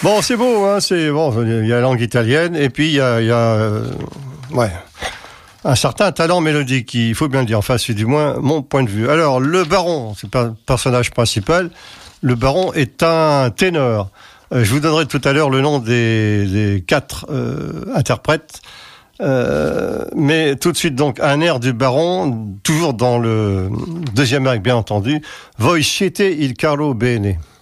Bon, c'est beau, hein, c'est bon. Il y a la langue italienne et puis il y a ouais, un certain talent mélodique, il faut bien le dire. Enfin, c'est du moins mon point de vue. Alors, le baron, c'est pas le personnage principal. Le baron est un ténor. Je vous donnerai tout à l'heure le nom des 4 interprètes. Mais tout de suite, donc, un air du baron, toujours dans le deuxième acte, bien entendu. Voi siete il caro bene.